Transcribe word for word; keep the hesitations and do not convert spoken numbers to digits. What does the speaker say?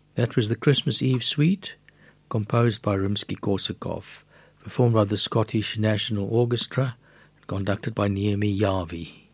That was the Christmas Eve Suite, composed by Rimsky-Korsakov, performed by the Scottish National Orchestra, and conducted by Niemi Yavi.